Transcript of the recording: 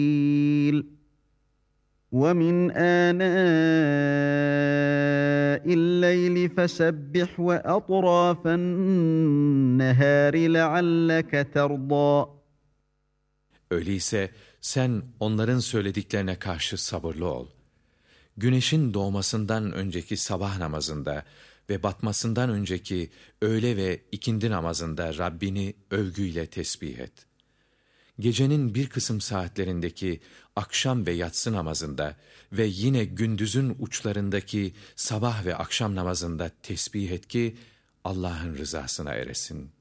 وَمِنْ آنَاءِ اللَّيْلِ فَسَبِّحْ وَأَطْرَافَ النَّهَارِ لَعَلَّكَ تَرْضَىٰ. Öyleyse sen onların söylediklerine karşı sabırlı ol. Güneşin doğmasından önceki sabah namazında ve batmasından önceki öğle ve ikindi namazında Rabbini övgüyle tesbih et. Gecenin bir kısım saatlerindeki akşam ve yatsı namazında ve yine gündüzün uçlarındaki sabah ve akşam namazında tesbih et ki Allah'ın rızasına eresin.